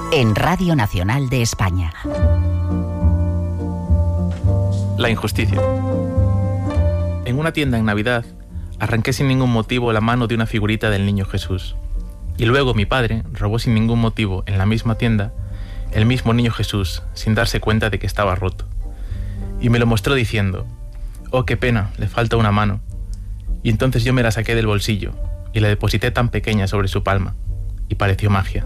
en Radio Nacional de España. La injusticia. En una tienda en Navidad, arranqué sin ningún motivo la mano de una figurita del niño Jesús. Y luego mi padre robó sin ningún motivo en la misma tienda el mismo niño Jesús, sin darse cuenta de que estaba roto. Y me lo mostró diciendo: «Oh, qué pena, le falta una mano». Y entonces yo me la saqué del bolsillo y la deposité tan pequeña sobre su palma. Y pareció magia.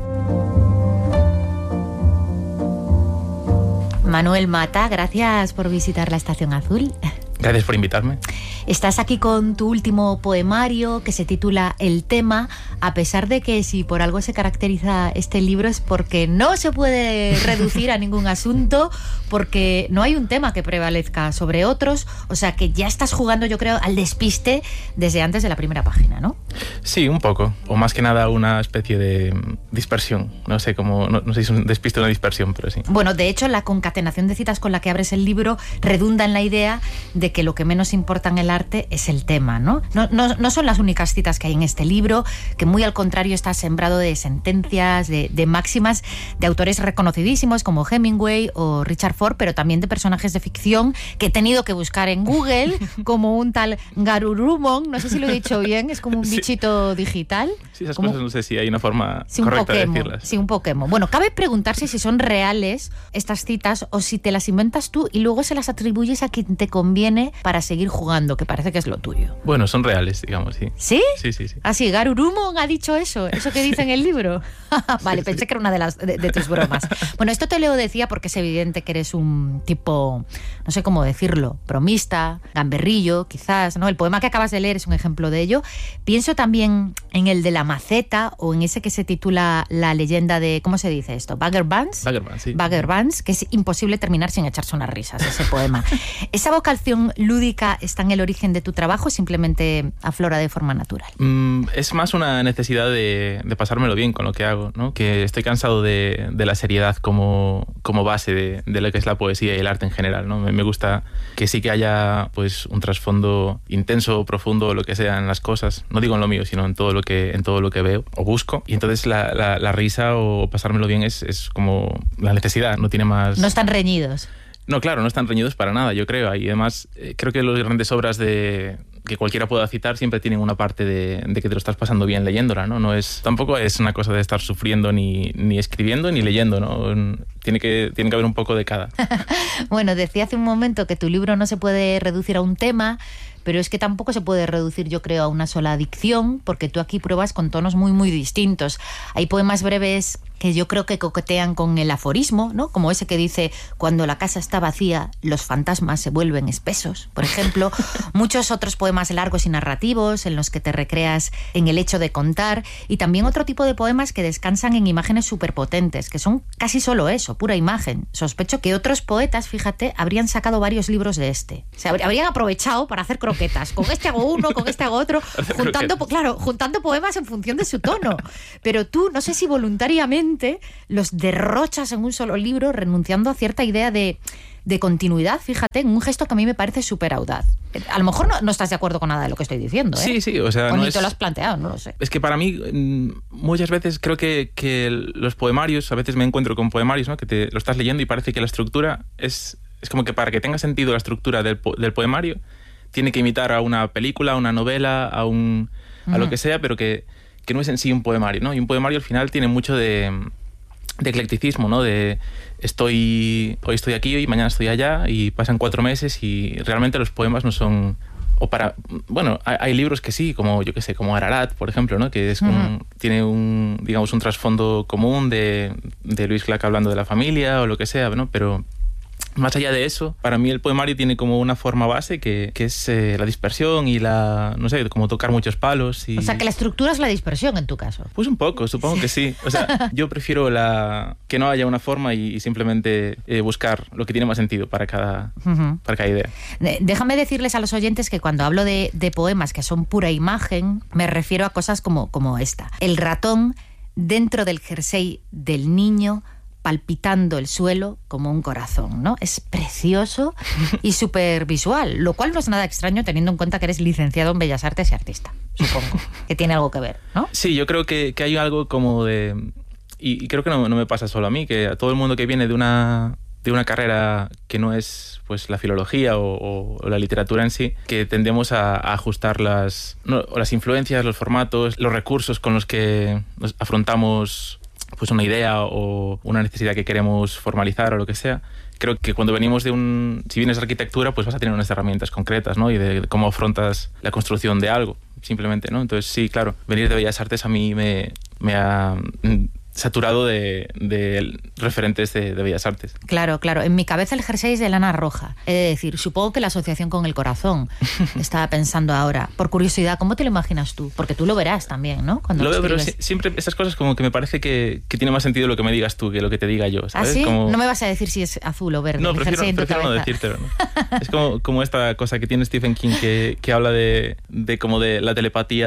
Manuel Mata, gracias por visitar la Estación Azul. Gracias por invitarme. Estás aquí con tu último poemario que se titula El tema, a pesar de que si por algo se caracteriza este libro es porque no se puede reducir a ningún asunto, porque no hay un tema que prevalezca sobre otros, o sea que ya estás jugando, yo creo, al despiste desde antes de la primera página, ¿no? Sí, un poco, o más que nada una especie de dispersión, no sé cómo, no sé si es un despiste o una dispersión, pero sí. Bueno, de hecho la concatenación de citas con la que abres el libro redunda en la idea de que lo que menos importa en el arte es el tema, ¿no? No son las únicas citas que hay en este libro, que muy al contrario está sembrado de sentencias, de máximas de autores reconocidísimos como Hemingway o Richard Ford, pero también de personajes de ficción que he tenido que buscar en Google, como un tal Garurumon, no sé si lo he dicho bien, es como un bichito digital. Sí, esas cosas no sé si hay una forma correcta de decirlas. Sí, un Pokémon. Bueno, cabe preguntarse si son reales estas citas o si te las inventas tú y luego se las atribuyes a quien te conviene para seguir jugando, que parece que es lo tuyo. Bueno, son reales, digamos, sí. ¿Sí? Sí. Ah, sí, Garurumon ha dicho eso que dice en el libro. Vale, sí, pensé que era una de tus bromas. Bueno, esto te lo decía porque es evidente que eres un tipo, no sé cómo decirlo, bromista, gamberrillo, quizás, ¿no? El poema que acabas de leer es un ejemplo de ello. Pienso también en el de la maceta o en ese que se titula La leyenda de, ¿cómo se dice esto? Bagger Vance, sí. Bagger Vance, que es imposible terminar sin echarse unas risas, ese poema. ¿Esa vocación lúdica está en el origen de tu trabajo o simplemente aflora de forma natural? Es más una necesidad de pasármelo bien con lo que hago, ¿no? Que estoy cansado de la seriedad como base de lo que es la poesía y el arte en general, ¿no? Me gusta que sí que haya pues un trasfondo intenso, profundo, lo que sea en las cosas. No digo en lo mío, sino en todo lo que veo o busco. Y entonces la risa o pasármelo bien es como la necesidad, no tiene más... No están reñidos. No, claro, no están reñidos para nada, yo creo. Y además, creo que las grandes obras que cualquiera pueda citar siempre tienen una parte de que te lo estás pasando bien leyéndola, ¿no? Tampoco es una cosa de estar sufriendo ni escribiendo ni leyendo, ¿no? Tiene que haber un poco de cada. Bueno, decía hace un momento que tu libro no se puede reducir a un tema, pero es que tampoco se puede reducir, yo creo, a una sola dicción, porque tú aquí pruebas con tonos muy, muy distintos. Hay poemas breves que yo creo que coquetean con el aforismo, ¿no? Como ese que dice: cuando la casa está vacía, los fantasmas se vuelven espesos, por ejemplo. Muchos otros poemas largos y narrativos en los que te recreas en el hecho de contar, y también otro tipo de poemas que descansan en imágenes superpotentes, que son casi solo eso, pura imagen. Sospecho que otros poetas, fíjate, habrían sacado varios libros de este. Se habrían aprovechado para hacer croquetas. Con este hago uno, con este hago otro, juntando poemas en función de su tono. Pero tú, no sé si voluntariamente los derrochas en un solo libro, renunciando a cierta idea de continuidad, fíjate, en un gesto que a mí me parece súper audaz. A lo mejor no estás de acuerdo con nada de lo que estoy diciendo, ¿eh? Sí, o sea... O ni te lo has planteado, no lo sé. Es que para mí, muchas veces creo que los poemarios, a veces me encuentro con poemarios, ¿no? Que lo estás leyendo y parece que la estructura es como que para que tenga sentido la estructura del poemario, tiene que imitar a una película, a una novela, a lo que sea, pero que no es en sí un poemario, ¿no? Y un poemario al final tiene mucho de eclecticismo, ¿no? Hoy estoy aquí y mañana estoy allá, y pasan 4 meses y realmente los poemas no son... Bueno, hay libros que sí, como yo qué sé, como Ararat, por ejemplo, ¿no? Que es tiene un trasfondo común de Luis Clack hablando de la familia o lo que sea, ¿no? Pero más allá de eso, para mí el poemario tiene como una forma base que es la dispersión y no sé, como tocar muchos palos. O sea, que la estructura es la dispersión en tu caso. Pues un poco, supongo que sí. O sea, yo prefiero que no haya una forma y simplemente buscar lo que tiene más sentido para cada idea. Déjame decirles a los oyentes que cuando hablo de poemas que son pura imagen, me refiero a cosas como esta. El ratón dentro del jersey del niño, palpitando el suelo como un corazón, ¿no? Es precioso y súper visual, lo cual no es nada extraño teniendo en cuenta que eres licenciado en Bellas Artes y artista, supongo, que tiene algo que ver, ¿no? Sí, yo creo que hay algo como de y creo que no me pasa solo a mí, que a todo el mundo que viene de una carrera que no es pues la filología o la literatura en sí, que tendemos a ajustar las influencias, los formatos, los recursos con los que nos afrontamos pues una idea o una necesidad que queremos formalizar o lo que sea. Creo que cuando venimos si vienes de arquitectura, pues vas a tener unas herramientas concretas, ¿no? Y de cómo afrontas la construcción de algo, simplemente, ¿no? Entonces sí, claro, venir de Bellas Artes a mí me ha saturado de referentes de Bellas Artes. Claro. En mi cabeza el jersey es de lana roja. Es decir, supongo que la asociación con el corazón. Estaba pensando ahora. Por curiosidad, ¿cómo te lo imaginas tú? Porque tú lo verás también, ¿no? Cuando lo veo, pero escribes. siempre esas cosas como que me parece que tiene más sentido lo que me digas tú que lo que te diga yo, ¿sabes? ¿Ah, sí? Como... No me vas a decir si es azul o verde. No, prefiero no decírtelo, ¿no? Es como esta cosa que tiene Stephen King que habla de como de la telepatía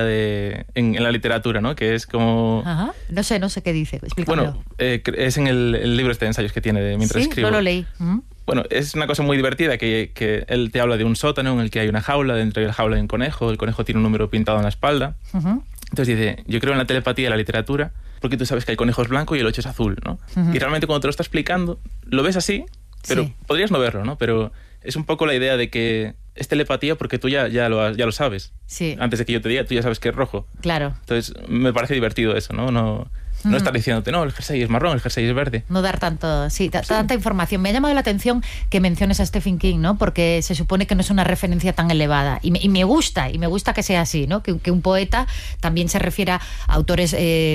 en la literatura, ¿no? Que es como... Ajá. No sé qué dice. Explícamelo. Bueno, es en el libro de ensayos que tiene mientras escribo. Sí, no lo leí. Bueno, es una cosa muy divertida que él te habla de un sótano en el que hay una jaula, dentro de la jaula hay un conejo, el conejo tiene un número pintado en la espalda. Entonces dice, yo creo en la telepatía de la literatura porque tú sabes que el conejo es blanco y el 8 es azul, ¿no? Y realmente cuando te lo está explicando, lo ves así, pero podrías no verlo, ¿no? Pero es un poco la idea de que es telepatía porque tú ya lo sabes. Sí. Antes de que yo te diga, tú ya sabes que es rojo. Claro. Entonces me parece divertido eso, ¿no? No estar diciéndote, no, el jersey es marrón, el jersey es verde. No dar tanta información. Me ha llamado la atención que menciones a Stephen King, ¿no? Porque se supone que no es una referencia tan elevada. Y me gusta que sea así, ¿no? Que un poeta también se refiera a autores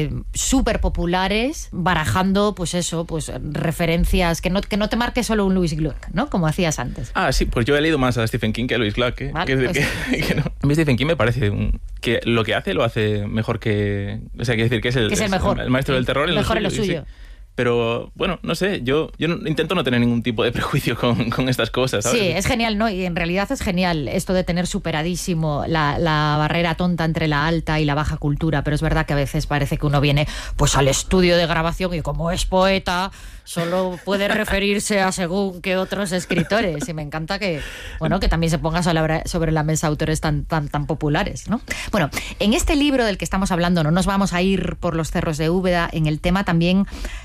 súper populares, barajando, pues eso, pues referencias, que no te marque solo un Lewis Gluck, ¿no? Como hacías antes. Ah, sí, pues yo he leído más a Stephen King que a Lewis Gluck, ¿eh? Vale, que no. A mí Stephen King me parece que lo que hace lo hace mejor que... O sea, quiere decir que es el mejor. El maestro del terror mejor en lo suyo. Sí. Pero, bueno, no sé, yo intento no tener ningún tipo de prejuicio con estas cosas, ¿sabes? Sí, es genial, ¿no? Y en realidad es genial esto de tener superadísimo la barrera tonta entre la alta y la baja cultura, pero es verdad que a veces parece que uno viene pues al estudio de grabación y como es poeta solo puede referirse a según qué otros escritores, y me encanta que también se ponga sobre la mesa autores tan populares, ¿no? Bueno, en este libro del que estamos hablando, no nos vamos a ir por los cerros de Úbeda, en el tema también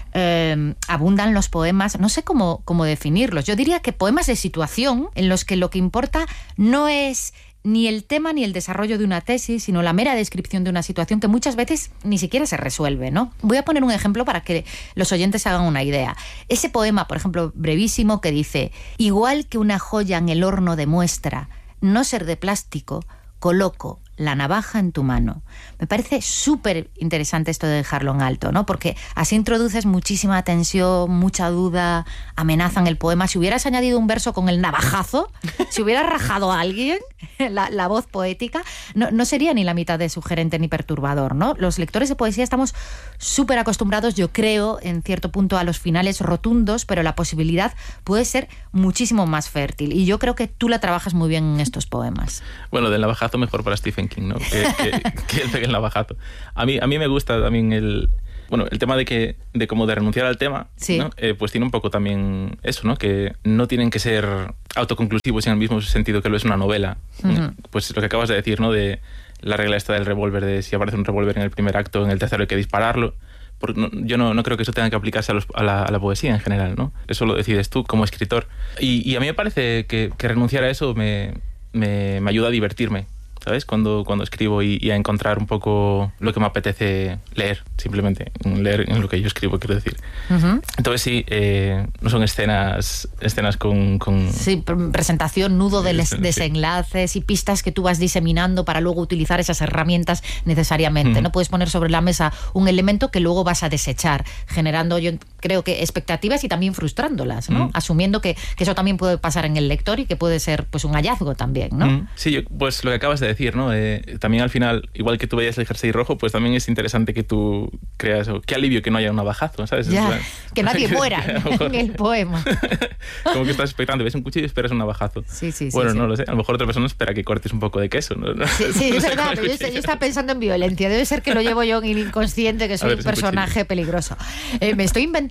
abundan los poemas, no sé cómo definirlos, yo diría que poemas de situación en los que lo que importa no es ni el tema ni el desarrollo de una tesis, sino la mera descripción de una situación que muchas veces ni siquiera se resuelve, ¿no? Voy a poner un ejemplo para que los oyentes hagan una idea. Ese poema, por ejemplo, brevísimo, que dice: igual que una joya en el horno demuestra no ser de plástico, coloco la navaja en tu mano. Me parece súper interesante esto de dejarlo en alto, ¿no? Porque así introduces muchísima tensión, mucha duda, amenaza en el poema. Si hubieras añadido un verso con el navajazo, si hubieras rajado a alguien, la voz poética, no sería ni la mitad de sugerente ni perturbador, ¿no? Los lectores de poesía estamos súper acostumbrados, yo creo, en cierto punto a los finales rotundos, pero la posibilidad puede ser muchísimo más fértil. Y yo creo que tú la trabajas muy bien en estos poemas. Bueno, del navajazo mejor para Stephen King, ¿no? Que el navajazo. A mí me gusta también el tema de como de renunciar al tema, sí, ¿no? Pues tiene un poco también eso, ¿no? Que no tienen que ser autoconclusivos en el mismo sentido que lo es una novela. Pues lo que acabas de decir, ¿no? De la regla esta del revólver, de si aparece un revólver en el primer acto, en el tercero hay que dispararlo. Porque yo no creo que eso tenga que aplicarse a la poesía en general, ¿no? Eso lo decides tú como escritor. Y a mí me parece que renunciar a eso me ayuda a divertirme, ¿sabes? Cuando escribo y a encontrar un poco lo que me apetece leer, simplemente. Leer en lo que yo escribo, quiero decir. Entonces sí, no son escenas con... Sí, presentación, nudo de desenlaces y pistas que tú vas diseminando para luego utilizar esas herramientas necesariamente. No puedes poner sobre la mesa un elemento que luego vas a desechar, generando, yo creo que expectativas y también frustrándolas, ¿no? Asumiendo que eso también puede pasar en el lector y que puede ser pues un hallazgo también, ¿no? Sí, pues lo que acabas de decir, ¿no? También al final, igual que tú veías el jersey rojo, pues también es interesante que tú creas, qué alivio que no haya un navajazo, ¿sabes? Ya, que nadie muera en el poema. Como que estás expectando, ves un cuchillo y esperas un navajazo. Sí. Bueno, no lo sé, a lo mejor otra persona espera que cortes un poco de queso, ¿no? Sí, es verdad, yo estaba pensando en violencia, debe ser que lo llevo yo en el inconsciente, que soy un personaje peligroso. Me estoy inventando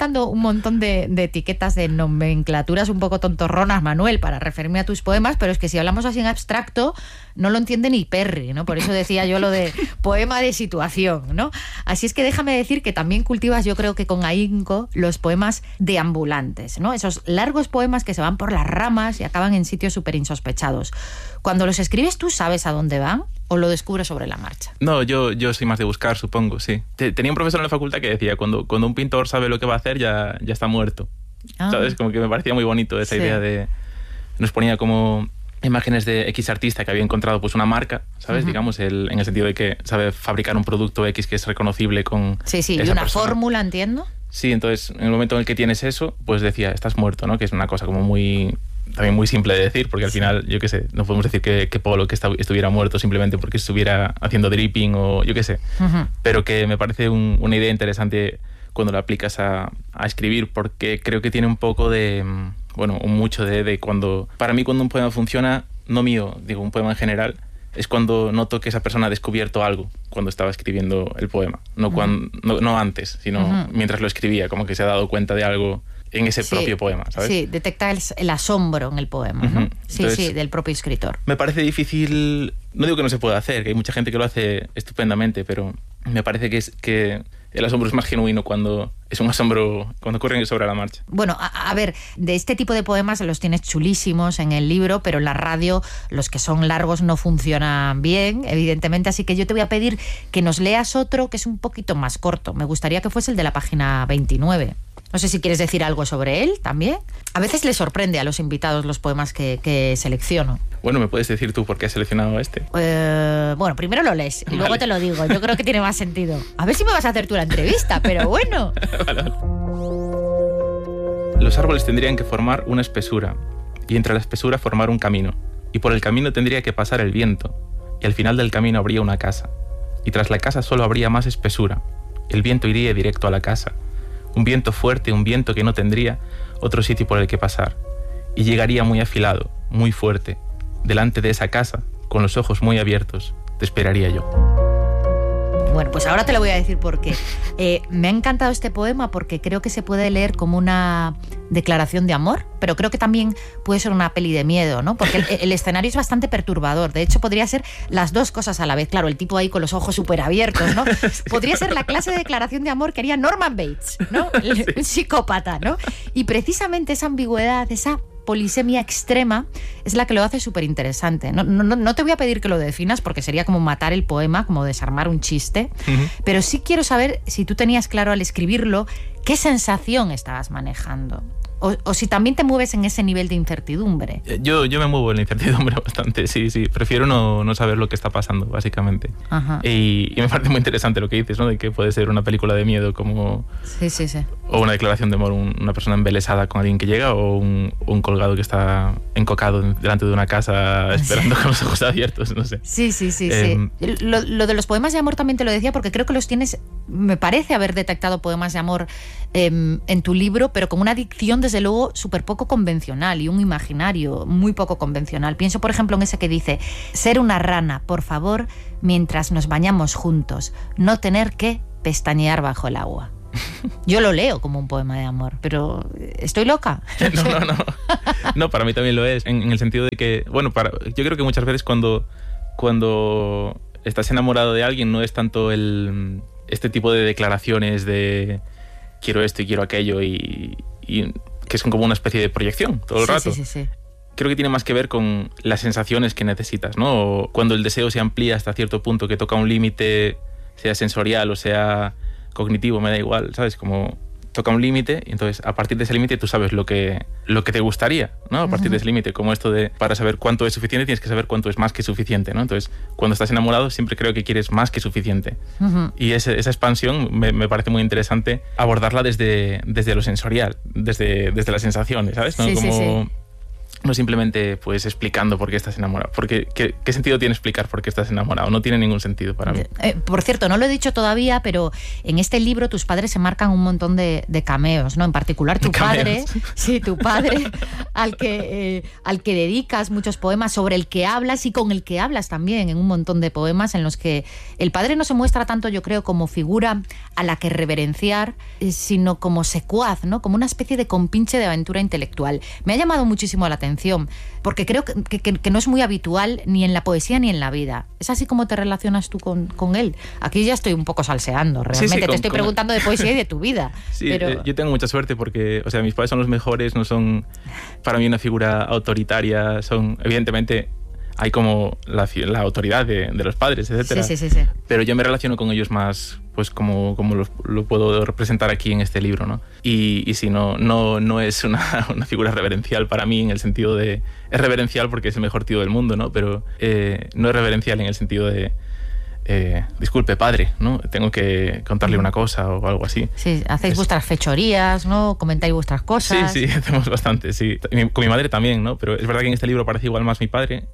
inventando un montón de etiquetas, de nomenclaturas un poco tontorronas, Manuel, para referirme a tus poemas, pero es que si hablamos así en abstracto, no lo entiende ni Perry, ¿no? Por eso decía yo lo de poema de situación, ¿no? Así es que déjame decir que también cultivas, yo creo que con ahínco, los poemas deambulantes, ¿no? Esos largos poemas que se van por las ramas y acaban en sitios súper insospechados. Cuando los escribes, ¿tú sabes a dónde van o lo descubres sobre la marcha? No, yo soy más de buscar, supongo, sí. Tenía un profesor en la facultad que decía, cuando un pintor sabe lo que va a hacer, ya está muerto. ¿Sabes? Como que me parecía muy bonito esa idea de... Nos ponía como imágenes de X artista que había encontrado pues una marca, ¿sabes? Digamos, en el sentido de que sabe fabricar un producto X que es reconocible con y una fórmula, entiendo. Sí, entonces en el momento en el que tienes eso, pues decía, estás muerto, ¿no? Que es una cosa como también muy simple de decir, porque al final, yo qué sé, no podemos decir que Polo que estuviera muerto simplemente porque estuviera haciendo dripping o yo qué sé, pero que me parece una idea interesante cuando la aplicas a escribir, porque creo que tiene un poco de... Bueno, mucho de cuando... Para mí, cuando un poema funciona, no mío, digo, un poema en general, es cuando noto que esa persona ha descubierto algo cuando estaba escribiendo el poema. No antes, sino mientras lo escribía, como que se ha dado cuenta de algo en ese propio poema, ¿sabes? Sí, detecta el asombro en el poema, ¿no? Entonces, del propio escritor. Me parece difícil... No digo que no se pueda hacer, que hay mucha gente que lo hace estupendamente, pero me parece que el asombro es más genuino cuando es un asombro cuando ocurre sobre la marcha. Bueno, a ver, de este tipo de poemas los tienes chulísimos en el libro, pero en la radio los que son largos no funcionan bien, evidentemente, así que yo te voy a pedir que nos leas otro que es un poquito más corto. Me gustaría que fuese el de la página 29. No sé si quieres decir algo sobre él también. A veces les sorprende a los invitados los poemas que selecciono. Bueno, ¿me puedes decir tú por qué has seleccionado este? Bueno, primero lo lees y luego te lo digo. Yo creo que tiene más sentido. A ver si me vas a hacer tú la entrevista, pero bueno. Vale. Los árboles tendrían que formar una espesura y entre la espesura formar un camino. Y por el camino tendría que pasar el viento y al final del camino habría una casa. Y tras la casa solo habría más espesura. El viento iría directo a la casa. Un viento fuerte, un viento que no tendría otro sitio por el que pasar. Y llegaría muy afilado, muy fuerte. Delante de esa casa, con los ojos muy abiertos, te esperaría yo. Bueno, pues ahora te lo voy a decir por qué. Me ha encantado este poema porque creo que se puede leer como una declaración de amor, pero creo que también puede ser una peli de miedo, ¿no? Porque el escenario es bastante perturbador. De hecho, podría ser las dos cosas a la vez. Claro, el tipo ahí con los ojos súper abiertos, ¿no? Podría ser la clase de declaración de amor que haría Norman Bates, ¿no? Un psicópata, ¿no? Y precisamente esa ambigüedad, esa polisemia extrema es la que lo hace súper interesante. No te voy a pedir que lo definas porque sería como matar el poema, como desarmar un chiste, pero sí quiero saber si tú tenías claro al escribirlo qué sensación estabas manejando. O si también te mueves en ese nivel de incertidumbre. Yo me muevo en la incertidumbre bastante, sí. Prefiero no saber lo que está pasando, básicamente. Y me parece muy interesante lo que dices, ¿no? De que puede ser una película de miedo como... Sí. O una declaración de amor, una persona embelesada con alguien que llega, o un colgado que está encocado delante de una casa esperando con los ojos abiertos, no sé. Sí. Lo de los poemas de amor también te lo decía porque creo que los tienes... Me parece haber detectado poemas de amor en tu libro, pero con una dicción desde luego súper poco convencional y un imaginario muy poco convencional. Pienso, por ejemplo, en ese que dice: ser una rana, por favor, mientras nos bañamos juntos, no tener que pestañear bajo el agua. Yo lo leo como un poema de amor, pero ¿estoy loca? No, para mí también lo es, en el sentido de que, bueno, yo creo que muchas veces cuando estás enamorado de alguien no es tanto este tipo de declaraciones de quiero esto y quiero aquello y que son como una especie de proyección todo el rato. Sí. Creo que tiene más que ver con las sensaciones que necesitas, ¿no? O cuando el deseo se amplía hasta cierto punto, que toca un límite, sea sensorial o sea cognitivo, me da igual, ¿sabes? Como toca un límite y entonces a partir de ese límite tú sabes lo que te gustaría, ¿no? A partir de ese límite, como esto de para saber cuánto es suficiente tienes que saber cuánto es más que suficiente, ¿no? Entonces, cuando estás enamorado siempre creo que quieres más que suficiente. Y esa expansión me parece muy interesante abordarla desde lo sensorial, desde las sensaciones, ¿sabes? ¿No? Sí. no simplemente pues explicando por qué estás enamorado. Porque, ¿qué sentido tiene explicar por qué estás enamorado? No tiene ningún sentido para mí. Por cierto, no lo he dicho todavía, pero en este libro tus padres se marcan un montón de cameos, ¿no? En particular tu padre, sí, tu padre, al que dedicas muchos poemas, sobre el que hablas y con el que hablas también en un montón de poemas en los que el padre no se muestra tanto, yo creo, como figura a la que reverenciar, sino como secuaz, ¿no? Como una especie de compinche de aventura intelectual. Me ha llamado muchísimo la atención, porque creo que no es muy habitual ni en la poesía ni en la vida. ¿Es así como te relacionas tú con él? Aquí ya estoy un poco salseando, realmente. Sí, te estoy preguntando de poesía y de tu vida. Sí, pero... yo tengo mucha suerte porque, o sea, mis padres son los mejores, no son para mí una figura autoritaria, son, evidentemente, hay como la autoridad de los padres, etcétera. Sí. Pero yo me relaciono con ellos más, pues como lo puedo representar aquí en este libro, ¿no? Y sí, no es una figura reverencial para mí en el sentido de... Es reverencial porque es el mejor tío del mundo, ¿no? Pero no es reverencial en el sentido de... disculpe, padre, ¿no? Tengo que contarle una cosa o algo así. Sí, hacéis vuestras fechorías, ¿no? Comentáis vuestras cosas. Sí, hacemos bastante, sí. Con mi madre también, ¿no? Pero es verdad que en este libro aparece igual más mi padre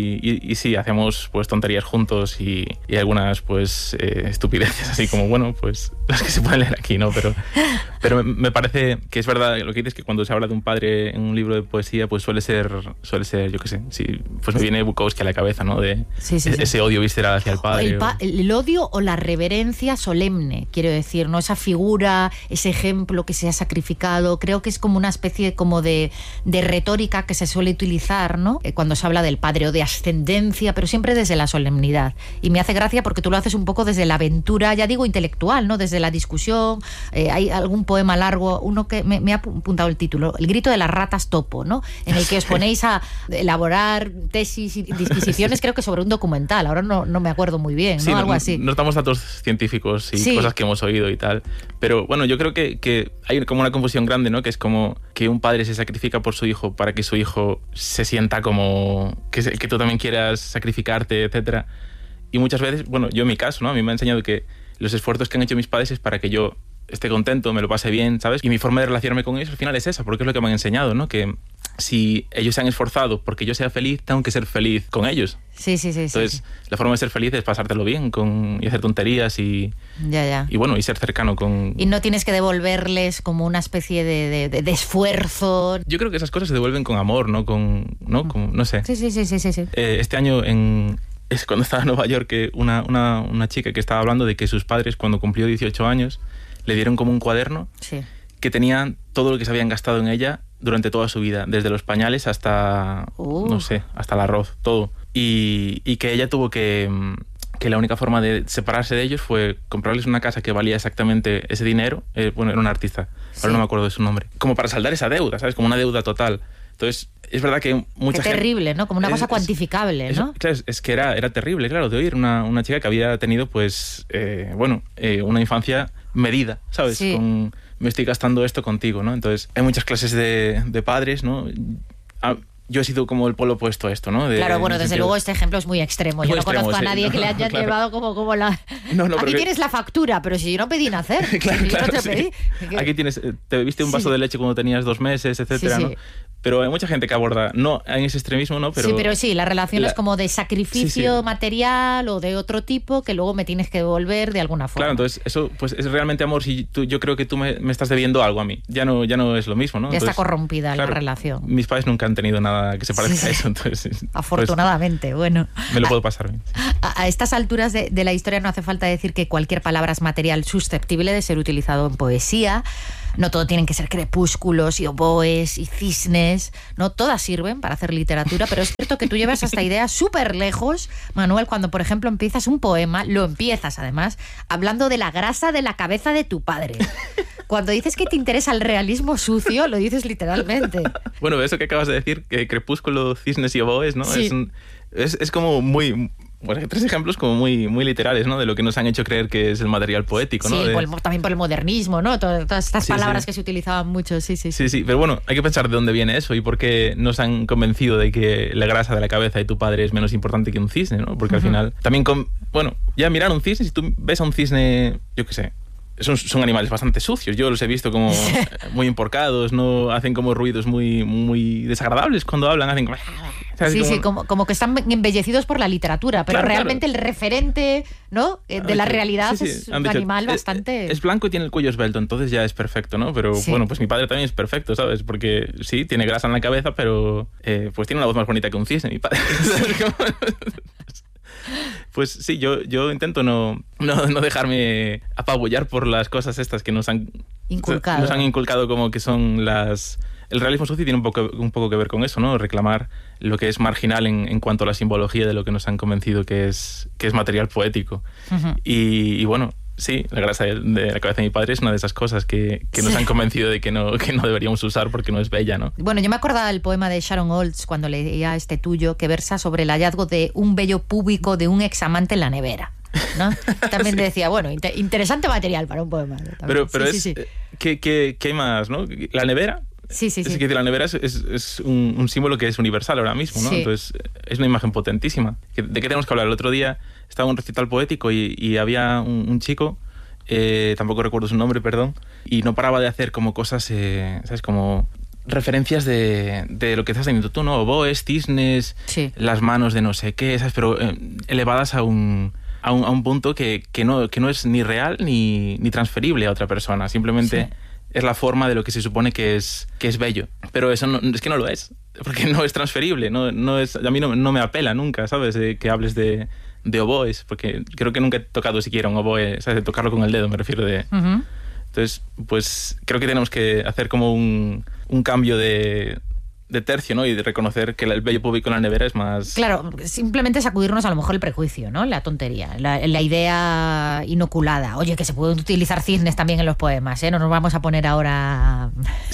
y sí, hacemos pues tonterías juntos y algunas pues estupideces, así como, bueno, pues las que se pueden leer aquí, ¿no? Pero me parece que es verdad lo que dices, que cuando se habla de un padre en un libro de poesía, pues suele ser yo qué sé, sí, pues me viene Bukowski a la cabeza, ¿no? De ese odio visceral hacia el padre. El odio o la reverencia solemne, quiero decir, ¿no? Esa figura, ese ejemplo que se ha sacrificado, creo que es como una especie como de retórica que se suele utilizar, ¿no? Cuando se habla del padre, o de ascendencia, pero siempre desde la solemnidad. Y me hace gracia porque tú lo haces un poco desde la aventura, ya digo, intelectual, ¿no? Desde la discusión. Hay algún poema largo, uno que me ha apuntado el título, El grito de las ratas topo, ¿no? En el que os ponéis a elaborar tesis y disquisiciones, creo que sobre un documental, ahora no me acuerdo muy bien. ¿no? Sí, algo así. No damos datos científicos y cosas que hemos oído y tal. Pero bueno, yo creo que hay como una confusión grande, ¿no? Que es como que un padre se sacrifica por su hijo para que su hijo se sienta como que tú también quieras sacrificarte, etcétera. Y muchas veces, bueno, yo en mi caso, ¿no? A mí me ha enseñado que los esfuerzos que han hecho mis padres es para que yo esté contento, me lo pase bien, ¿sabes? Y mi forma de relacionarme con ellos al final es esa, porque es lo que me han enseñado, ¿no? Que si ellos se han esforzado porque yo sea feliz, tengo que ser feliz con ellos. Sí. Entonces, la forma de ser feliz es pasártelo bien y hacer tonterías y bueno, y ser cercano con... Y no tienes que devolverles como una especie de esfuerzo. Yo creo que esas cosas se devuelven con amor, no sé. Sí. Este año es cuando estaba en Nueva York, que una chica que estaba hablando de que sus padres, cuando cumplió 18 años, le dieron como un cuaderno que tenía todo lo que se habían gastado en ella durante toda su vida, desde los pañales hasta, no sé, hasta el arroz, todo. Y que ella tuvo que la única forma de separarse de ellos fue comprarles una casa que valía exactamente ese dinero. Bueno, era una artista, ahora no me acuerdo de su nombre. Como para saldar esa deuda, ¿sabes? Como una deuda total. Entonces, es verdad que mucha gente... terrible, ¿no? Como una cosa cuantificable, ¿no? Claro, es que era terrible, claro, de oír una chica que había tenido, pues, una infancia medida, ¿sabes? Sí. Me estoy gastando esto contigo, ¿no? Entonces, hay muchas clases de padres, ¿no? Yo he sido como el polo opuesto a esto, ¿no? Claro, bueno, desde luego este ejemplo es muy extremo. Yo no conozco a nadie que le haya llevado como la... Aquí tienes la factura, pero si yo no pedí nacer. Claro, yo no te pedí. Aquí te bebiste un vaso de leche cuando tenías 2 meses, etcétera, ¿no? Pero hay mucha gente que aborda, no en ese extremismo, ¿no? Pero sí, la relación es como de sacrificio material o de otro tipo que luego me tienes que devolver de alguna forma. Claro, entonces eso pues es realmente amor. Si yo creo que tú me estás debiendo algo a mí. Ya no es lo mismo, ¿no? Ya entonces, está corrompida la relación. Mis padres nunca han tenido nada que se parezca a eso. Entonces, afortunadamente, pues, bueno. Me lo puedo pasar bien. A estas alturas de la historia no hace falta decir que cualquier palabra es material susceptible de ser utilizado en poesía. No todo tienen que ser crepúsculos y oboes y cisnes, no todas sirven para hacer literatura, pero es cierto que tú llevas esta idea súper lejos, Manuel, cuando por ejemplo empiezas un poema, lo empiezas además hablando de la grasa de la cabeza de tu padre. Cuando dices que te interesa el realismo sucio, lo dices literalmente. Bueno, eso que acabas de decir, que crepúsculo, cisnes y oboes, ¿no? Sí. Es como muy... Bueno, 3 ejemplos como muy, muy literales, ¿no? De lo que nos han hecho creer que es el material poético, ¿no? Sí, también por el modernismo, ¿no? Todas estas palabras que se utilizaban mucho, sí. Sí, pero bueno, hay que pensar de dónde viene eso y por qué nos han convencido de que la grasa de la cabeza de tu padre es menos importante que un cisne, ¿no? Porque al final, también ya mirar un cisne, si tú ves a un cisne, yo qué sé, son animales bastante sucios. Yo los he visto como muy emporcados, no hacen como ruidos muy, muy desagradables cuando hablan, hacen como... ¿sabes? Sí, como que están embellecidos por la literatura, pero claro, realmente el referente, ¿no? de la realidad es un animal bastante... Es blanco y tiene el cuello esbelto, entonces ya es perfecto, ¿no? Pero bueno, pues mi padre también es perfecto, ¿sabes? Porque sí, tiene grasa en la cabeza, pero pues tiene una voz más bonita que un cisne, mi padre. Pues sí, yo intento no dejarme apabullar por las cosas estas que nos han inculcado como que son las... El realismo sucio tiene un poco que ver con eso, ¿no? Reclamar lo que es marginal en cuanto a la simbología de lo que nos han convencido que es material poético. Uh-huh. Y bueno, sí, la grasa de la cabeza de mi padre es una de esas cosas que nos han convencido de que no deberíamos usar porque no es bella, ¿no? Bueno, yo me acordaba del poema de Sharon Olds cuando leía este tuyo, que versa sobre el hallazgo de un vello púbico de un examante en la nevera, ¿no? También sí. Decía, bueno, interesante material para un poema. Pero sí. ¿Qué hay más, no? La nevera... Sí. Es que la nevera es un símbolo que es universal ahora mismo, ¿no? Sí. Entonces es una imagen potentísima. ¿De qué tenemos que hablar? El otro día estaba en un recital poético y había un chico, tampoco recuerdo su nombre, perdón, y no paraba de hacer como cosas, ¿sabes? Como referencias de lo que estás teniendo tú, ¿no? Oboes, cisnes, sí. Las manos de no sé qué, ¿sabes? Pero elevadas a un punto que no es ni real ni transferible a otra persona. Simplemente... Sí. Es la forma de lo que se supone que es bello. Pero eso es que no lo es, porque no es transferible. No es, a mí no me apela nunca, ¿sabes? Que hables de oboes, porque creo que nunca he tocado siquiera un oboe, ¿sabes? De tocarlo con el dedo, me refiero de... Uh-huh. Entonces, pues creo que tenemos que hacer como un cambio de tercio, ¿no? Y de reconocer que el vello público en la nevera es más... Claro, simplemente sacudirnos a lo mejor el prejuicio, ¿no? La tontería, la idea inoculada. Oye, que se pueden utilizar cisnes también en los poemas, ¿eh? No nos vamos a poner ahora...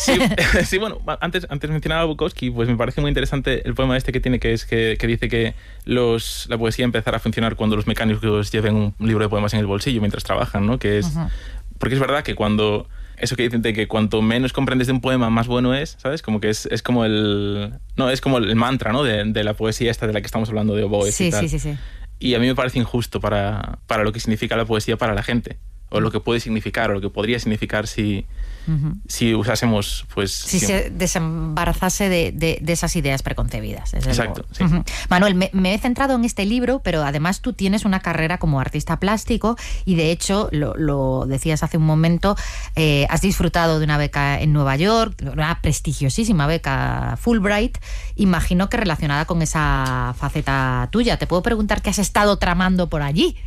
Sí, bueno, antes mencionaba a Bukowski, pues me parece muy interesante el poema este que tiene, que dice que la poesía empezará a funcionar cuando los mecánicos lleven un libro de poemas en el bolsillo mientras trabajan, ¿no? Que es... Uh-huh. Porque es verdad que cuando... Eso que dicen de que cuanto menos comprendes de un poema, más bueno es, ¿sabes? Como que es como el... No, es como el mantra, ¿no? De la poesía esta de la que estamos hablando, de oboes y tal. Sí. Y a mí me parece injusto para lo que significa la poesía para la gente. O lo que puede significar, o lo que podría significar si usásemos, pues... Si se desembarazase de esas ideas preconcebidas. Exacto, sí. Uh-huh. Manuel, me he centrado en este libro, pero además tú tienes una carrera como artista plástico y de hecho, lo decías hace un momento, has disfrutado de una beca en Nueva York, una prestigiosísima beca Fulbright, imagino que relacionada con esa faceta tuya. ¿Te puedo preguntar qué has estado tramando por allí?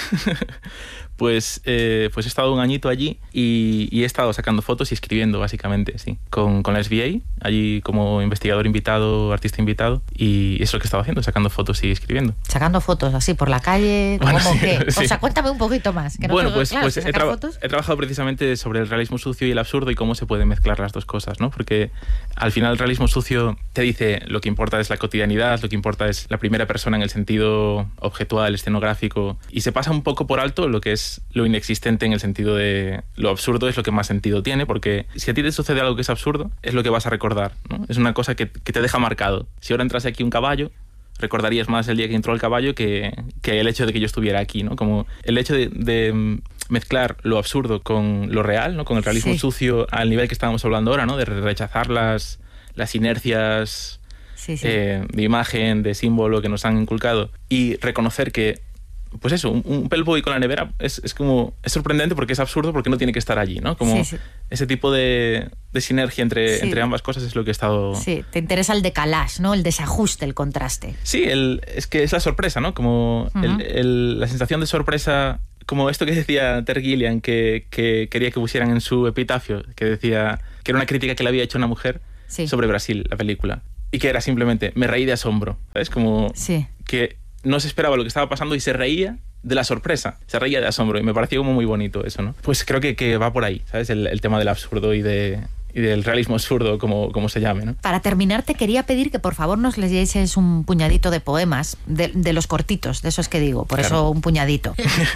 Pues he estado un añito allí y he estado sacando fotos y escribiendo, básicamente, sí. Con la SVA, allí como investigador invitado, artista invitado, y eso es lo que he estado haciendo, sacando fotos y escribiendo. ¿Sacando fotos así por la calle? ¿Cómo sí, qué? Sí. O sea, cuéntame un poquito más. Que bueno, pues he trabajado precisamente sobre el realismo sucio y el absurdo y cómo se pueden mezclar las dos cosas, ¿no? Porque al final el realismo sucio te dice lo que importa es la cotidianidad, lo que importa es la primera persona en el sentido objetual, escenográfico, y se pasa un poco por alto lo que es lo inexistente en el sentido de lo absurdo es lo que más sentido tiene, porque si a ti te sucede algo que es absurdo, es lo que vas a recordar, ¿no? Es una cosa que te deja marcado. Si ahora entras aquí un caballo, recordarías más el día que entró el caballo que el hecho de que yo estuviera aquí, ¿no? Como el hecho de mezclar lo absurdo con lo real, ¿no? Con el realismo sucio al nivel que estábamos hablando ahora, ¿no? De rechazar las inercias de imagen, de símbolo que nos han inculcado y reconocer que pues eso, un pelvo y con la nevera es sorprendente porque es absurdo, porque no tiene que estar allí, ¿no? Como ese tipo de sinergia entre ambas cosas es lo que he estado... Sí, te interesa el decalage, ¿no? El desajuste, el contraste. Sí, es que es la sorpresa, ¿no? Como la sensación de sorpresa, como esto que decía Terry Gilliam, que quería que pusieran en su epitafio, que decía que era una crítica que le había hecho una mujer sobre Brasil, la película, y que era simplemente, me reí de asombro, ¿sabes? Como que no se esperaba lo que estaba pasando y se reía de la sorpresa, se reía de asombro y me pareció como muy bonito eso, ¿no? Pues creo que va por ahí, ¿sabes? El tema del absurdo y del realismo absurdo, como se llame, ¿no? Para terminar, te quería pedir que por favor nos leyeses un puñadito de poemas, de los cortitos, de esos que digo, por eso un puñadito.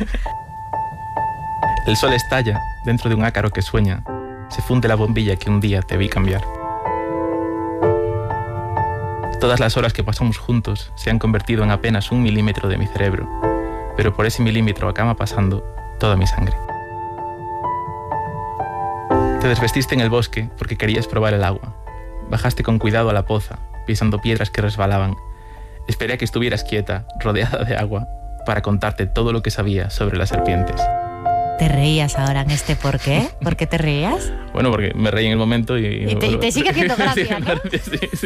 El sol estalla dentro de un ácaro que sueña, se funde la bombilla que un día te vi cambiar. Todas las horas que pasamos juntos se han convertido en apenas 1 milímetro de mi cerebro, pero por ese milímetro acaba pasando toda mi sangre. Te desvestiste en el bosque porque querías probar el agua. Bajaste con cuidado a la poza, pisando piedras que resbalaban. Esperé a que estuvieras quieta, rodeada de agua, para contarte todo lo que sabía sobre las serpientes. ¿Te reías ahora en este por qué? ¿Por qué te reías? Bueno, porque me reí en el momento y te sigue haciendo gracia, ¿no? Sí.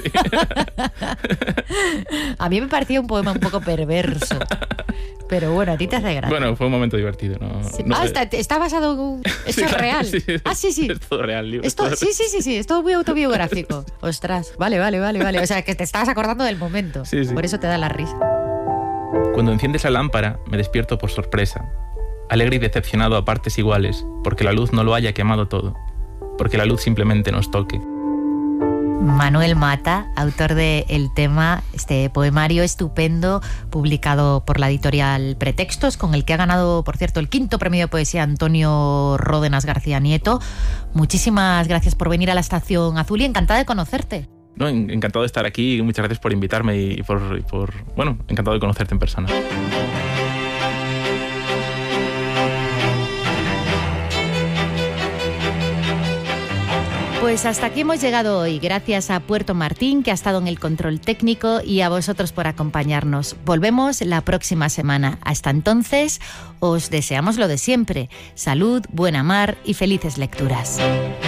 A mí me parecía un poema un poco perverso. Pero bueno, a ti te hace gracia. Bueno, fue un momento divertido, ¿no? Sí. No está basado en... Esto es real. Sí. Sí. Es todo real, libro. Sí. Es todo muy autobiográfico. Ostras, vale. O sea, que te estabas acordando del momento. Sí. Por eso te da la risa. Cuando enciendes la lámpara, me despierto por sorpresa. Alegre y decepcionado a partes iguales, porque la luz no lo haya quemado todo. Porque la luz simplemente nos toque. Manuel Mata, autor de El tema, este poemario estupendo publicado por la editorial Pretextos, con el que ha ganado, por cierto, el 5º premio de poesía Antonio Ródenas García Nieto. Muchísimas gracias por venir a la Estación Azul y encantada de conocerte. No, encantado de estar aquí, muchas gracias por invitarme y bueno, encantado de conocerte en persona. Pues hasta aquí hemos llegado hoy, gracias a Puerto Martín, que ha estado en el control técnico, y a vosotros por acompañarnos. Volvemos la próxima semana. Hasta entonces, os deseamos lo de siempre: salud, buena mar y felices lecturas.